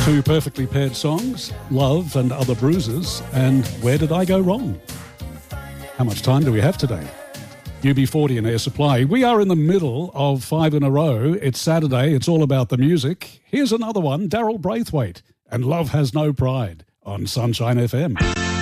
two perfectly paired songs, Love and Other Bruises, and Where Did I Go Wrong? How much time do we have today? UB40 and Air Supply. We are in the middle of 5 in a row. It's Saturday. It's all about the music. Here's another one, Daryl Braithwaite, and Love Has No Pride on Sunshine FM.